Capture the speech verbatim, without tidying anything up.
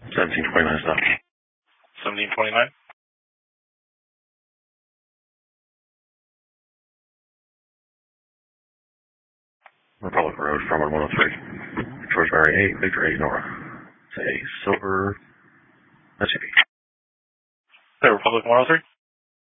seventeen twenty-nine stop. seventeen twenty-nine? Republic Road, Farmwood one oh three. George Barry eight, Victor eight, Nora. It's a silver S U V. The Republic one oh three?